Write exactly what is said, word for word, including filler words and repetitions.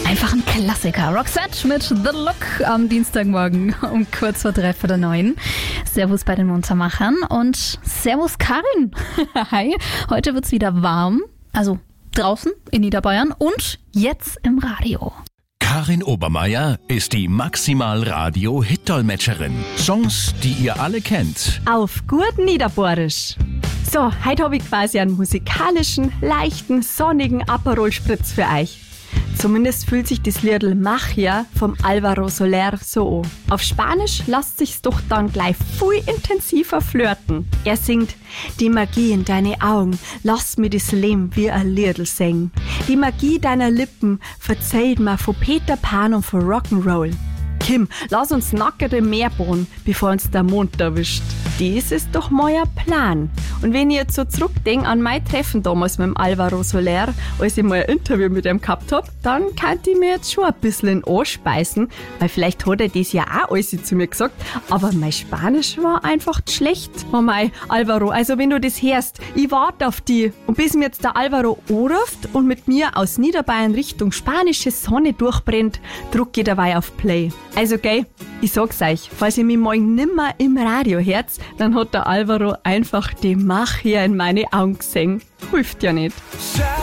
Einfach ein Klassiker. Roxette mit The Look am Dienstagmorgen um kurz vor drei vor der neun. Servus bei den Muntermachern und Servus Karin. Hi, heute wird's wieder warm. Also draußen in Niederbayern und jetzt im Radio. Karin Obermeier ist die Maximal-Radio-Hit-Dolmetscherin. Songs, die ihr alle kennt. Auf gut Niederbohrisch. So, heute habe ich quasi einen musikalischen, leichten, sonnigen Aperol-Spritz für euch. Zumindest fühlt sich das Liedl Magia vom Alvaro Soler so an. Auf Spanisch lässt sich's doch dann gleich viel intensiver flirten. Er singt: Die Magie in deine Augen, lass mir das Leben wie ein Liedl singen. Die Magie deiner Lippen verzählt mir von Peter Pan und von Rock'n'Roll. Kim, lass uns nackert im Meer bohren, bevor uns der Mond erwischt. Das ist doch mein Plan. Und wenn ich jetzt so zurückdenke an mein Treffen damals mit dem Alvaro Soler, als ich mal ein Interview mit ihm gehabt hab, dann kann ich mir jetzt schon ein bisschen in den Ohr speisen, weil vielleicht hat er das ja auch alles zu mir gesagt, aber mein Spanisch war einfach schlecht. Oh mein Alvaro, also wenn du das hörst, ich warte auf dich. Und bis mir jetzt der Alvaro anruft und mit mir aus Niederbayern Richtung spanische Sonne durchbrennt, druck ich dabei auf Play. Also gell, ich sag's euch, falls ihr mich morgen nimmer im Radio hört, dann hat der Alvaro einfach die Magia in meine Augen gesehen. Hilft ja nicht.